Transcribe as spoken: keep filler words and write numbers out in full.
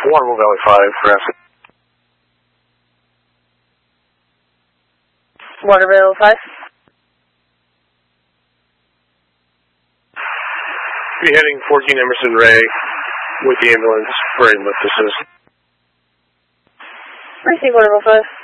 Waterville Valley five, Grasset. Waterville five. Be heading fourteen Emerson Ray with the ambulance for a lift assist. Receive Waterville five.